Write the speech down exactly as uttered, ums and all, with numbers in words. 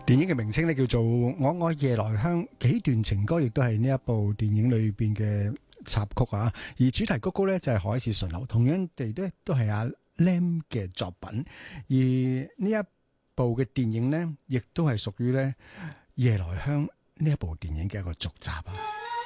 電影嘅名稱咧叫做《我愛夜來香》，幾段情歌亦都係呢一部電影裏邊嘅插曲啊。而主題曲曲咧就係《海市蜃樓》，同樣地都都係阿 Lam 嘅作品。而呢一部嘅電影呢，亦都係屬於咧《夜來香》呢一部電影嘅一個續集啊。